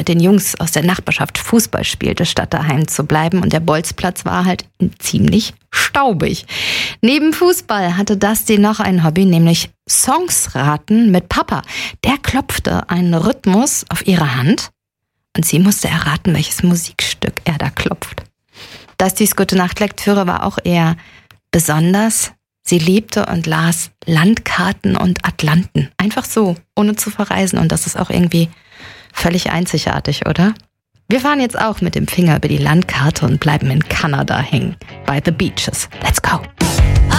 mit den Jungs aus der Nachbarschaft Fußball spielte, statt daheim zu bleiben. Und der Bolzplatz war halt ziemlich staubig. Neben Fußball hatte Dusty noch ein Hobby, nämlich Songs raten mit Papa. Der klopfte einen Rhythmus auf ihre Hand und sie musste erraten, welches Musikstück er da klopft. Dustys Gute-Nacht-Lektüre war auch eher besonders. Sie liebte und las Landkarten und Atlanten. Einfach so, ohne zu verreisen. Und das ist auch irgendwie völlig einzigartig, oder? Wir fahren jetzt auch mit dem Finger über die Landkarte und bleiben in Kanada hängen. By the beaches. Let's go!